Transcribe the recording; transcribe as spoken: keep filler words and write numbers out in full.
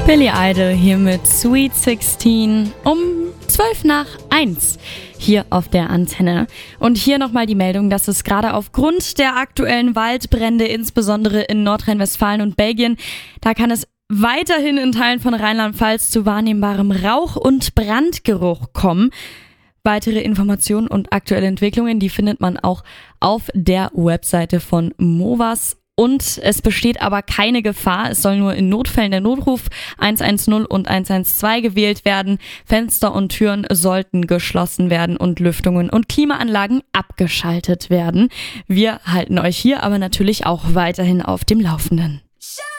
Billy Idol hier mit Sweet sechzehn um zwölf nach eins hier auf der Antenne. Und hier nochmal die Meldung, dass es gerade aufgrund der aktuellen Waldbrände, insbesondere in Nordrhein-Westfalen und Belgien, da kann es weiterhin in Teilen von Rheinland-Pfalz zu wahrnehmbarem Rauch- und Brandgeruch kommen. Weitere Informationen und aktuelle Entwicklungen, die findet man auch auf der Webseite von MOVAS. Und es besteht aber keine Gefahr. Es soll nur in Notfällen der Notruf eins eins null und eins eins zwei gewählt werden. Fenster und Türen sollten geschlossen werden und Lüftungen und Klimaanlagen abgeschaltet werden. Wir halten euch hier aber natürlich auch weiterhin auf dem Laufenden.